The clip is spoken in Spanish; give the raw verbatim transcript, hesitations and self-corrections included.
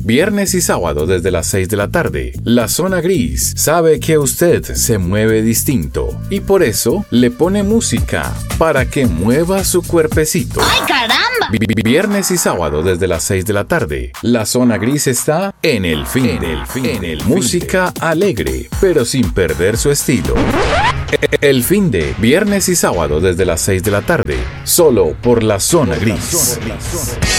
viernes y sábado desde las seis de la tarde. La Zona Gris sabe que usted se mueve distinto y por eso le pone música para que mueva su cuerpecito. ¡Ay, caramba! Viernes y sábado desde las seis de la tarde. La Zona Gris está en el fin, en el fin, en el música alegre, pero sin perder su estilo. El fin de viernes y sábado desde las seis de la tarde, solo por La Zona Gris.